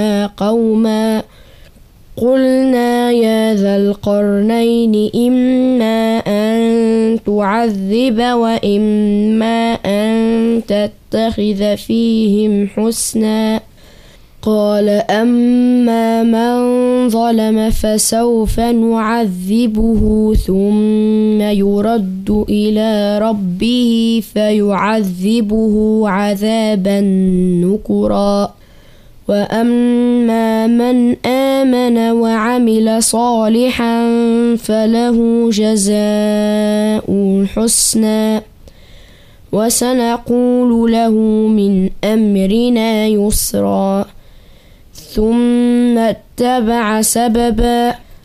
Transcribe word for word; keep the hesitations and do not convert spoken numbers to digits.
قوما قلنا يا ذا القرنين إما أن تعذب وإما أن تتخذ فيهم حسنا قال أما من ظلم فسوف نعذبه ثم يرد إلى ربه فيعذبه عذابا نكرا وأما من آمن وعمل صالحا فله جزاء الحسنى وسنقول له من أمرنا يسرا ثم اتبع سببا